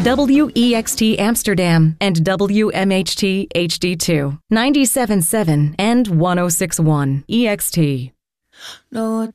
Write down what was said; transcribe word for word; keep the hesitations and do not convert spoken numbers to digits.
W E X T Amsterdam and W M H T H D two, ninety-seven point seven and one oh six point one E X T. No.